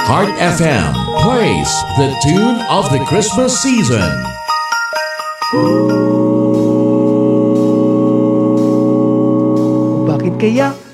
Heart FM plays the tune of the Christmas season. Bakit kaya